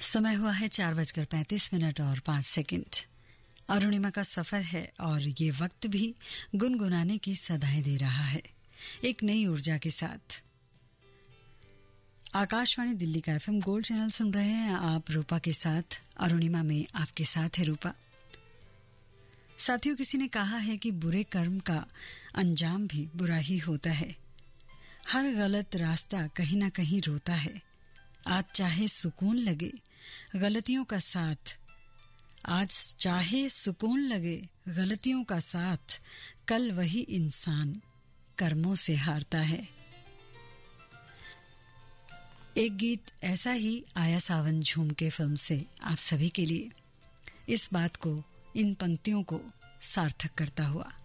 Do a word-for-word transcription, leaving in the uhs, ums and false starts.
समय हुआ है चार बजकर पैंतीस मिनट और पांच सेकंड। अरुणिमा का सफर है और ये वक्त भी गुनगुनाने की सदाएं दे रहा है, एक नई ऊर्जा के साथ। आकाशवाणी दिल्ली का एफएम गोल्ड चैनल सुन रहे हैं आप रूपा के साथ। अरुणिमा में आपके साथ है रूपा। साथियों, किसी ने कहा है कि बुरे कर्म का अंजाम भी बुरा ही होता है। हर गलत रास्ता कहीं ना कहीं रोता है। आज चाहे सुकून लगे गलतियों का साथ, आज चाहे सुकून लगे गलतियों का साथ, कल वही इंसान कर्मों से हारता है। एक गीत ऐसा ही आया सावन झूम के फिल्म से आप सभी के लिए, इस बात को, इन पंक्तियों को सार्थक करता हुआ।